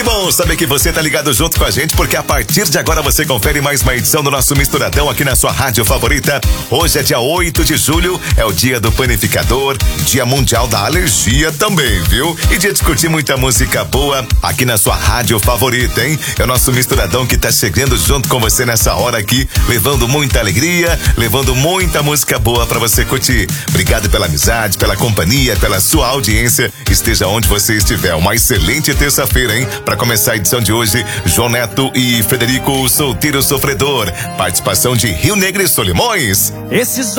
Que bom saber que você tá ligado junto com a gente, porque a partir de agora você confere mais uma edição do nosso Misturadão aqui na sua rádio favorita. Hoje é dia 8 de julho, é o dia do panificador, dia mundial da alergia também, viu? E dia de curtir muita música boa aqui na sua rádio favorita, hein? É o nosso Misturadão que tá chegando junto com você nessa hora aqui, levando muita alegria, levando muita música boa pra você curtir. Obrigado pela amizade, pela companhia, pela sua audiência, esteja onde você estiver. Uma excelente terça-feira, hein? Para começar a edição de hoje, João Neto e Frederico, o solteiro sofredor. Participação de Rio Negro e Solimões. Esses